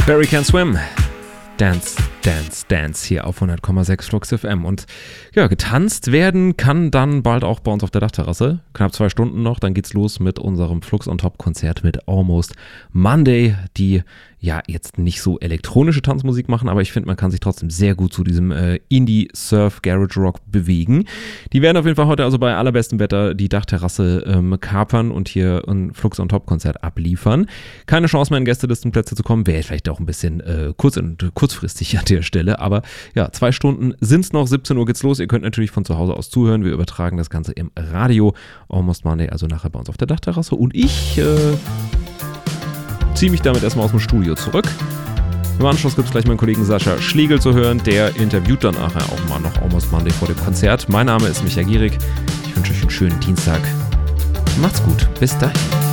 Barry Can Swim. Dance, Dance, Dance hier auf 100,6 Flux FM. Und ja, getanzt werden kann dann bald auch bei uns auf der Dachterrasse. Knapp 2 Stunden noch, dann geht's los mit unserem Flux on Top Konzert mit Almost Monday, die ja jetzt nicht so elektronische Tanzmusik machen, aber ich finde, man kann sich trotzdem sehr gut zu diesem Indie, Surf, Garage Rock bewegen. Die werden auf jeden Fall heute also bei allerbestem Wetter die Dachterrasse kapern und hier ein Flux on Top Konzert abliefern. Keine Chance mehr in Gästelistenplätze zu kommen, wäre vielleicht auch ein bisschen kurzfristig an der Stelle, aber ja, 2 Stunden sind's noch, 17 Uhr geht's los. Ihr könnt natürlich von zu Hause aus zuhören, wir übertragen das Ganze im Radio. Almost Monday, also nachher bei uns auf der Dachterrasse und ich ziehe mich damit erstmal aus dem Studio zurück. Im Anschluss gibt es gleich meinen Kollegen Sascha Schlegel zu hören, der interviewt dann nachher auch mal noch Almost Monday vor dem Konzert. Mein Name ist Michael Gierig, ich wünsche euch einen schönen Dienstag. Macht's gut, bis dahin.